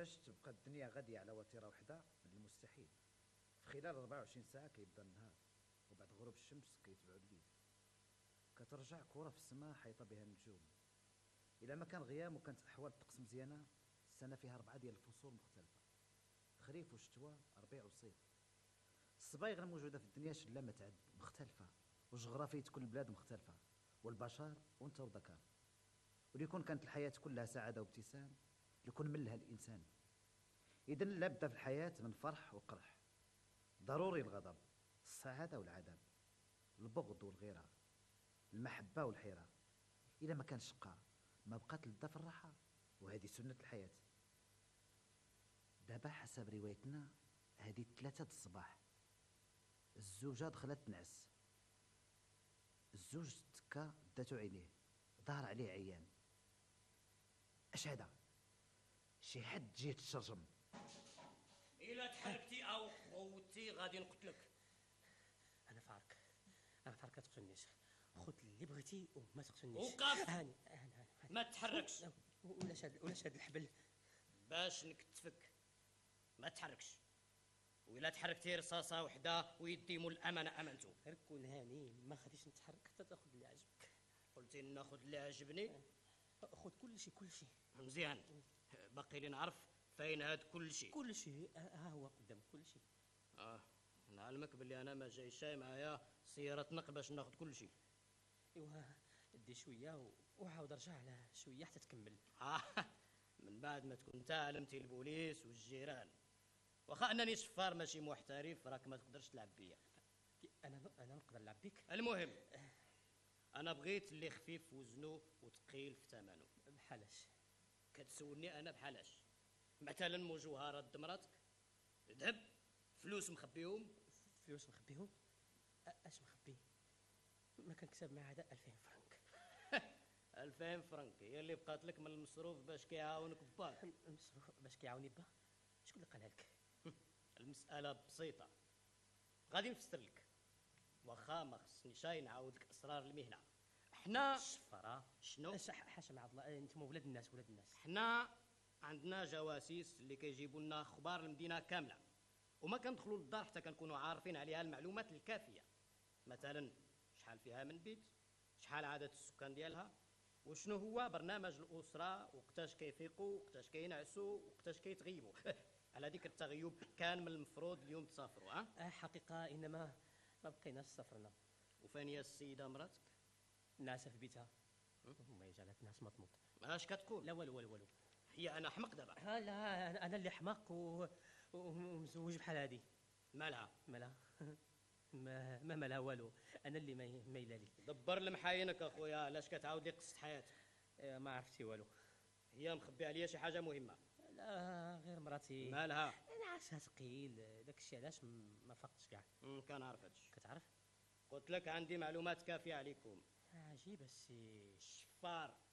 باش تبقى الدنيا غاديه على وتيره وحده من المستحيل. في خلال 24 ساعه كيبدا النهار، وبعد غروب الشمس كيتبعوا الليل. كترجع كره في السماء حيطه بها النجوم. الا ما كان غيام وكانت احوال الطقس مزيانه، السنه فيها 4 ديال الفصول مختلفه: خريف وشتوى، ربيع وصيف. الصبايغ الموجوده في الدنيا شله تعد مختلفه، وجغرافيه كل بلاد مختلفه، والبشر وانت وذكر. وليكون كانت الحياه كلها سعاده وابتسام، ليكون ملها الانسان. اذا لابد في الحياه من فرح وقرح. ضروري الغضب، السعاده والعذاب، البغض والغيره، المحبه والحيره. اذا ما كان شقاء ما بقات لذة في الراحه، وهذه سنه الحياه. دابا حسب روايتنا هذه 3 الصباح، الزوجه دخلت تنعس. الزوج تكا داتو عينيه، ظهر عليه عيان. اش هذا؟ شي حد جيت تشرجم. إلا تحركتي أو خوتي غادي نقتلك. أنا فارك ما تقتلنيش. خذ اللي بغيتي وما تقتلنيش. وقف. هاني ما تحركش. ولاش هاد الحبل باش نكتفك ما تحركش. وإلا تحركتي رصاصة وحدة ويديموا الأمانة أمانتو. غير كون هاني ما غاديش نتحرك حتى تاخذ اللي عجبك. قلتي ناخذ اللي عجبني. خذ كل شيء. مزيان. باقي لي نعرف فين هاد كل شيء. ها هو قدام كل شيء. نعلمك باللي انا ما جاي شاي معايا سيارة نق باش ناخذ كل شيء. ايوا دي شويه وعاود رجع على شويه حتى تكمل. من بعد ما تكون تعلمتي البوليس والجيران. واخا انني شفار ماشي محترف راك ما تقدرش تلعب بيا. انا نقدر نلعب بك. المهم انا بغيت اللي خفيف وزنه وثقيل في ثمنه. بحالاش؟ كتسولني انا بحالاش؟ مثلا مجوهرات مراتك، ذهب، فلوس مخبيهم. اش مخبي؟ ما كنكسب مع هذا 2000 فرنك. 2000 فرنك هي اللي بقات لك من المصروف باش كيعاونك باك. المصروف باش كيعاوني با؟ شكون اللي قالها لك؟ المسألة بسيطة، غادي نفسر لك. واخا ما خصني شاي نعاود لك اسرار المهنة. حنا الشفرة شنو؟ حاشا مع الله، انتم ولاد الناس. حنا عندنا جواسيس اللي كيجيبوا لنا اخبار المدينة كاملة، وما كندخلوا للدار حتى كنكونوا عارفين عليها المعلومات الكافية. مثلا شحال فيها من بيت، شحال عدد السكان ديالها، وشنو هو برنامج الأسرة، وقتاش كيفيقوا، وقتاش كينعسوا، وقتاش كيتغيبوا. على ذكر التغيب كان من المفروض اليوم تسافروا. حقيقة إنما ما بقيناش سافرنا. وفين هي السيدة مراتك؟ ناس في بيتها. ما يجعلك ناس مطموط. اش كتقول؟ لا والو. هي انا حمق دابا؟ لا انا اللي حماق ومزوج بحال هادي. مالها؟ ما مالها والو. انا اللي مايله لي. دبر لمحاينك اخويا، علاش كتعاود لي قصه حياتك؟ ما عرفتي والو. هي مخبي عليا شي حاجه مهمه؟ لا غير مراتي. مالها؟ انا عرفتها ثقيل داك الشيء، علاش ما فقتش كاع. كنعرف هادشي. كتعرف؟ قلت لك عندي معلومات كافيه عليكم. عجيب السي شفار.